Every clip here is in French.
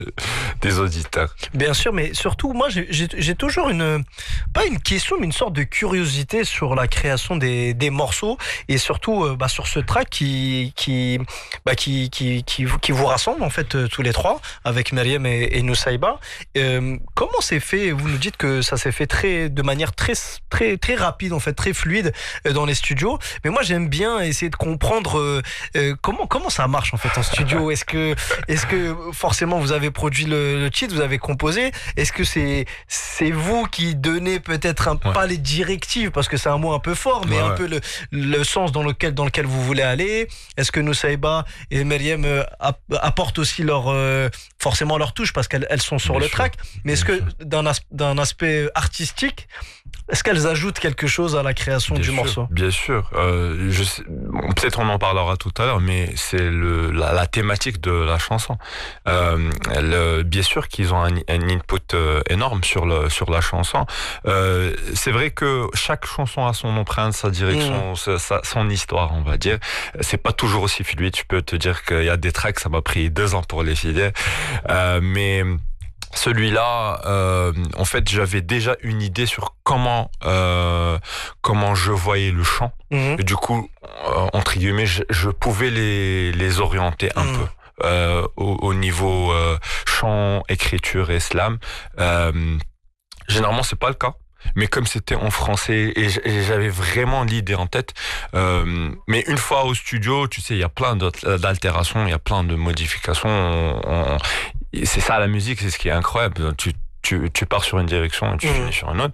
des auditeurs. Bien sûr, mais surtout, moi, j'ai toujours pas une question, mais une sorte de curiosité sur la création des morceaux et surtout sur ce track qui vous rassemble en fait tous les trois avec Meriem et Nusseibah. Comment c'est fait? Vous nous dites que ça s'est fait de manière très rapide en fait, très fluide dans les studios. Mais moi, j'aime bien essayer de comprendre comment ça marche en fait en studio. Est-ce que forcément vous avez produit le titre, vous avez composé? Est-ce que c'est vous qui donnez peut-être pas les directives parce que c'est un mot un peu fort, mais un peu le sens dans lequel vous voulez aller? Est-ce que Nusseibah et Meriem apportent aussi forcément leur touche parce qu'elles sont sur le track? Mais est-ce que d'un aspect artistique, est-ce qu'elles ajoutent quelque chose à la création du morceau? Bien sûr. Peut-être on en parlera tout à l'heure, mais c'est la thématique de la chanson. Bien sûr qu'ils ont un input énorme sur la chanson. C'est vrai que chaque chanson a son empreinte, sa direction, son histoire, on va dire. C'est pas toujours aussi fluide. Je peux te dire qu'il y a des tracks, ça m'a pris 2 ans pour les filer. Mais celui-là, en fait, j'avais déjà une idée sur comment je voyais le chant. Et du coup, entre guillemets, je pouvais les orienter un peu au niveau chant, écriture et slam. Généralement, c'est pas le cas. Mais comme c'était en français et j'avais vraiment l'idée en tête, mais une fois au studio, tu sais, il y a plein d'altérations, il y a plein de modifications. C'est ça la musique, c'est ce qui est incroyable. Tu pars sur une direction et tu finis sur une autre.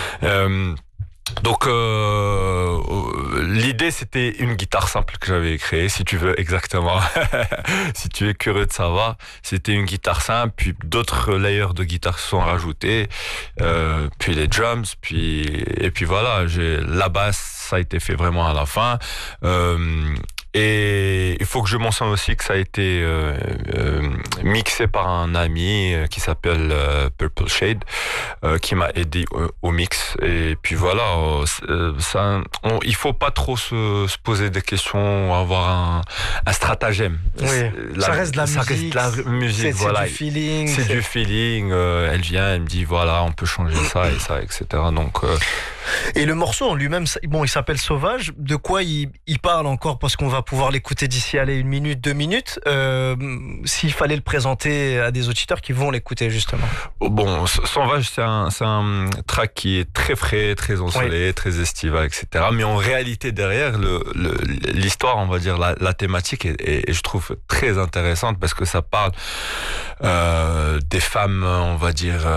Donc l'idée c'était une guitare simple que j'avais créée, si tu veux exactement. Si tu es curieux de savoir, c'était une guitare simple, puis d'autres layers de guitare se sont rajoutés, puis les drums, et puis voilà, la basse ça a été fait vraiment à la fin. Et il faut que je mentionne aussi que ça a été mixé par un ami qui s'appelle Purple Shade, qui m'a aidé au mix. Et puis voilà, il faut pas trop se poser des questions, avoir un stratagème. Oui. Ça reste de la musique. Voilà. C'est du feeling. C'est du feeling. Elle vient, elle me dit voilà, on peut changer ça et ça, etc. Donc. Et le morceau en lui-même, il s'appelle Sauvage. De quoi il parle encore? Parce qu'on va pouvoir l'écouter d'ici 1 minute, 2 minutes. S'il fallait le présenter à des auditeurs qui vont l'écouter justement. Bon, Sauvage, c'est un track qui est très frais, très ensoleillé, très estival, etc. Mais en réalité, derrière, l'histoire, on va dire, la thématique est, je trouve, très intéressante parce que ça parle des femmes, on va dire...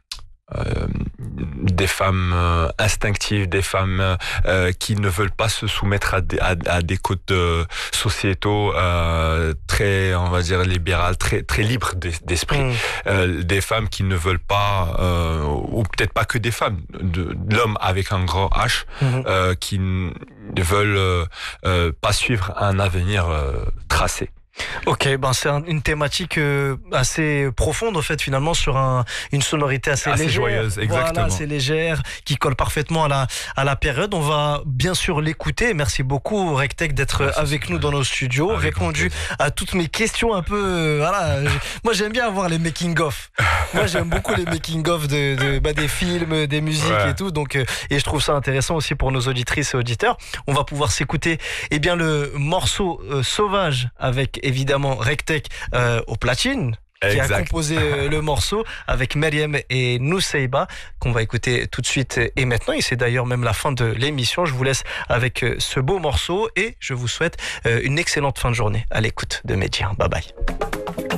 des femmes instinctives, des femmes qui ne veulent pas se soumettre à des codes sociétaux très, on va dire, libérales, très libres d'esprit. Des femmes qui ne veulent pas, ou peut-être pas que des femmes, l'homme avec un grand H, qui ne veulent pas suivre un avenir tracé. Ok, c'est une thématique assez profonde en fait finalement sur une sonorité assez légère, joyeuse, exactement. Voilà, assez légère, qui colle parfaitement à la période. On va bien sûr l'écouter. Merci beaucoup Rectech d'être avec nous dans nos studios, répondu à toutes mes questions un peu. Moi j'aime bien avoir les making of. Moi j'aime beaucoup les making of des films, des musiques et tout. Donc et je trouve ça intéressant aussi pour nos auditrices et auditeurs. On va pouvoir s'écouter le morceau Sauvage avec évidemment Rectech au platine, qui a composé le morceau avec Meriem et Nusseibah, qu'on va écouter tout de suite et maintenant. Et c'est d'ailleurs même la fin de l'émission. Je vous laisse avec ce beau morceau et je vous souhaite une excellente fin de journée à l'écoute de Média. Bye bye.